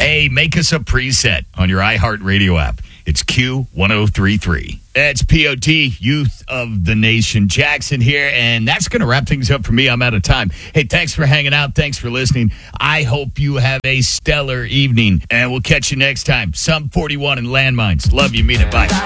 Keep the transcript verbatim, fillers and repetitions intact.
Hey, make us a preset on your iHeartRadio app. It's Q ten thirty-three. That's P O T, Youth of the Nation. Jackson here, and that's going to wrap things up for me. I'm out of time. Hey, thanks for hanging out. Thanks for listening. I hope you have a stellar evening, and we'll catch you next time. Sum forty-one and Landmines. Love you. Mean it. Bye.